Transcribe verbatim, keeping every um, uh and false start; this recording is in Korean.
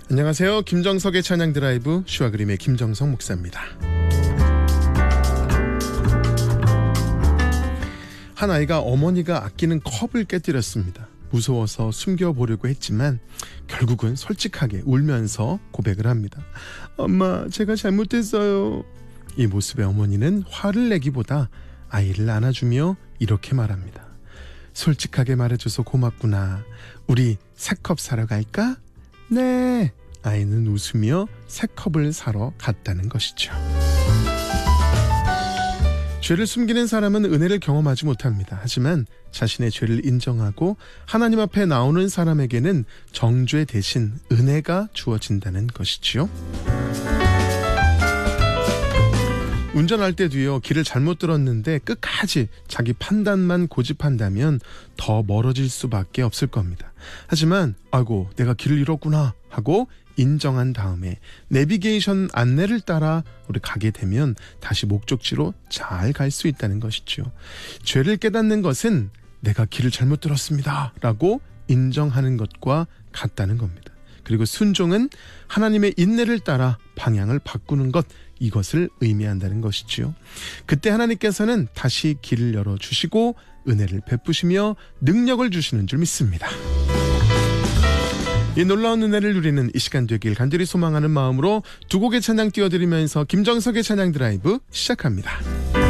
안녕하세요. 김정석의 찬양 드라이브 시와 그림의 김정석 목사입니다. 한 아이가 어머니가 아끼는 컵을 깨뜨렸습니다. 무서워서 숨겨보려고 했지만 결국은 솔직하게 울면서 고백을 합니다. 엄마, 제가 잘못했어요. 이 모습에 어머니는 화를 내기보다 아이를 안아주며 이렇게 말합니다. 솔직하게 말해줘서 고맙구나. 우리 새 컵 사러 갈까? 네. 아이는 웃으며 새 컵을 사러 갔다는 것이죠. 죄를 숨기는 사람은 은혜를 경험하지 못합니다. 하지만 자신의 죄를 인정하고 하나님 앞에 나오는 사람에게는 정죄 대신 은혜가 주어진다는 것이지요. 운전할 때도요, 길을 잘못 들었는데 끝까지 자기 판단만 고집한다면 더 멀어질 수밖에 없을 겁니다. 하지만 아이고, 내가 길을 잃었구나 하고 인정한 다음에 내비게이션 안내를 따라 우리 가게 되면 다시 목적지로 잘 갈 수 있다는 것이죠. 죄를 깨닫는 것은 내가 길을 잘못 들었습니다 라고 인정하는 것과 같다는 겁니다. 그리고 순종은 하나님의 인내를 따라 방향을 바꾸는 것, 이것을 의미한다는 것이지요. 그때 하나님께서는 다시 길을 열어주시고 은혜를 베푸시며 능력을 주시는 줄 믿습니다. 이 놀라운 은혜를 누리는 이 시간 되길 간절히 소망하는 마음으로 두 곡의 찬양 띄워드리면서 김정석의 찬양 드라이브 시작합니다.